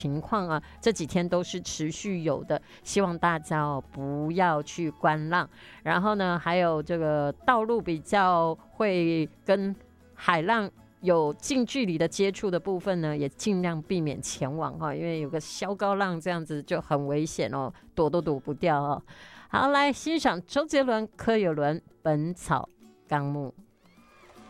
情况啊，这几天都是持续有的，希望大家不要去观浪。然后呢，还有这个道路比较会跟海浪有近距离的接触的部分呢，也尽量避免前往因为有个小高浪这样子就很危险躲都躲不掉好，来欣赏周杰伦、柯有伦《本草纲目》。